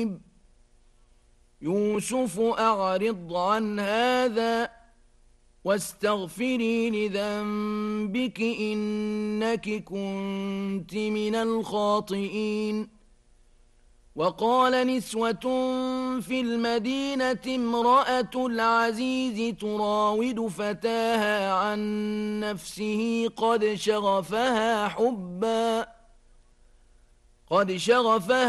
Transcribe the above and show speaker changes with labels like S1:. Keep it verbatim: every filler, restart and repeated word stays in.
S1: يوسف أعرض عن هذا واستغفري لذنبك إنك كنت من الخاطئين. وقال نسوة في المدينة امرأة العزيز تراود فتاها عن نفسه قد شغفها حبا قد شغفها